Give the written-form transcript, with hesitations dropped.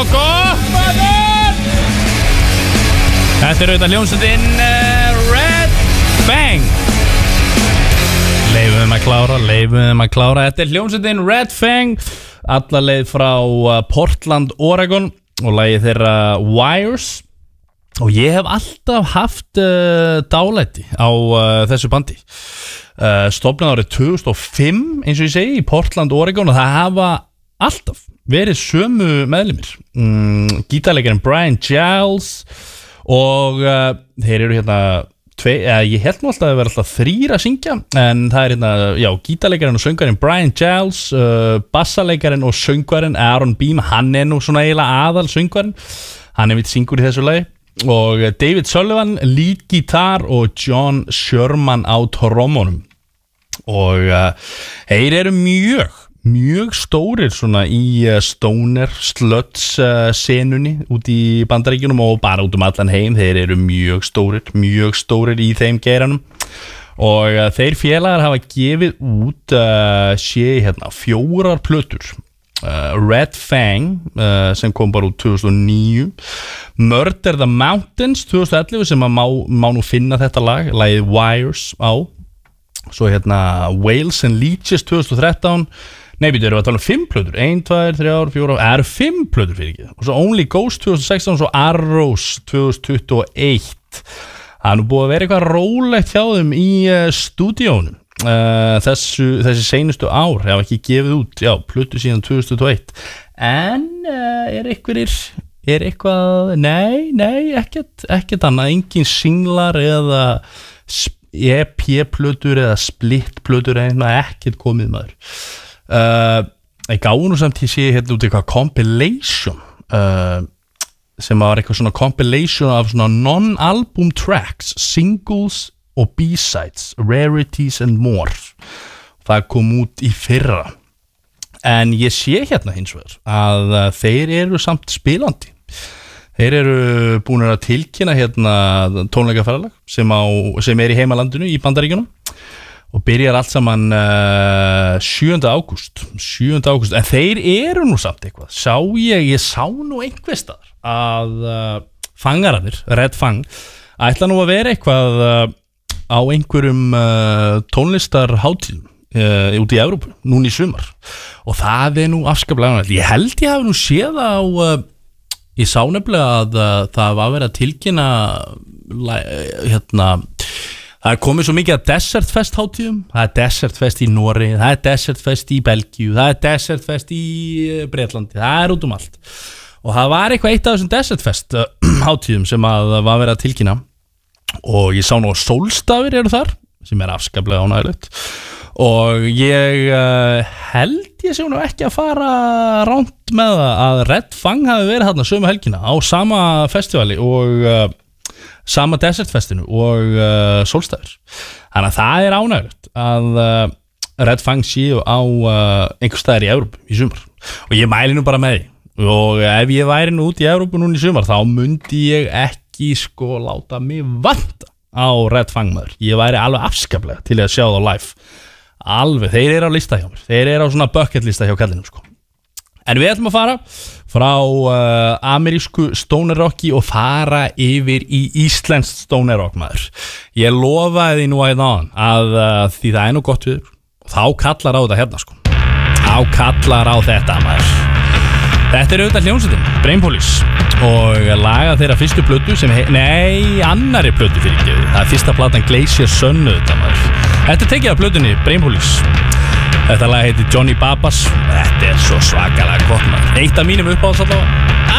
og gott Þetta auðvitað hljómsveitin Red Fang Leifum að klára Þetta hljómsveitin Red Fang Alla leið frá Portland, Oregon og lagið þeirra Wires og ég hef alltaf haft dálæti á þessu bandi stofnað árið 2005 eins og ég segi í Portland, Oregon og það hafa alltaf verið sömu meðlimir gítarleikarinn Brian Giles og þeir eru hérna ég held nú alltaf að vera alltaf 3 að syngja en það er hérna, gítarleikarinn og söngvarinn Brian Giles bassalekarinn og söngvarinn Aaron Beam, hann er nú svona eiginlega aðal söngvarinn, hann er mitt syngur í þessu lagi og David Sullivan lead gítar og John Sherman á trommunum og þeir eru mjög stórir svona í stoner sluts senunni út í Bandaríkjunum og bara út allan heim þeir eru mjög stórir í þeim geiranum og þeir félagar hafa gefið út hérna 4 plötur Red Fang sem kom bara út 2009 Murder the Mountains 2011 sem að má nú finna þetta lagið Wires á svo hérna Whales and Leeches 2013 Nei, við erum að tala 5 plötur 1, 2, 3, 4, það eru 5 plötur fyrir ekki og svo Only Ghost 2016 og svo Arrows 2021 það er nú búið að vera eitthvað rólegt hjá þeim í stúdíónum þessi seinustu ár hafa ekki gefið út, plötu síðan 2021 en er eitthvað nei, ekkert annað engin singlar eða EP-plötur eða split-plötur ekkert komið maður ég gáði nú samt ég sé hérna út eitthvað compilation sem var eitthvað svona compilation af svona non-album tracks singles og B-sides rarities and more það kom út í fyrra en ég sé hérna hins vegar að þeir eru samt spilandi þeir eru búin að tilkynna hérna tónleikaferðalag sem er í heimalandinu í Bandaríkjunum og byrjar allt saman 7. ágúst en þeir eru nú samt eitthvað ég sá nú einhvers staðar að fangararnir, Red Fang ætla nú að vera eitthvað á einhverjum tónlistarhátíðum út í Evrópu, núna í sumar og það er nú afskaplega ég held ég hafi nú séð á ég sá nefnilega að það var verið að tilkynna hérna það er komið svo mikið að Desert Fest hátíðum það er Desert Fest í Noregi, það er Desert Fest í Belgíu, það er Desert Fest í Bretlandi, það er út allt og það var eitthvað eitt af þessum Desert Fest hátíðum sem að var verið að tilkynna og ég sá nú að Sólstafir eru þar sem er afskaplega ánægilegt og ég held ég sé nú ekki að fara ránt með að Red Fang hafi verið þarna sömu helgina á sama festivali og sama Desert Festinu og Sólstafir þannig að það er ánægilegt að Red Fang séu á einhvers staðar í Evrópu í sumar og ég mæli nú bara með því og ef ég væri nú út í Evrópu núna í sumar þá myndi ég ekki láta mig vanta á Red Fang maður ég væri alveg afskaplega til að sjá það live alveg, þeir eru á lista hjá mér þeir eru á svona bucket lista hjá kallinum en við ætlum að fara frá amerísku stoner rocki og fara yfir í íslenskt stoner rock maður ég lofaði því nú að því það er nú gott við þá kallar á þetta hérna þá kallar á þetta maður þetta er auðvitað hljómsveitin Brain Police og laga þeirra fyrstu plötu sem annarri plötu fyrir ekki það er fyrsta platan Glacier Sun þetta er tekið af plötunni Brain Police þetta lag heitir Johnny Babas þetta er svo svakalega gott maður eitt af mínum uppáhalds allavega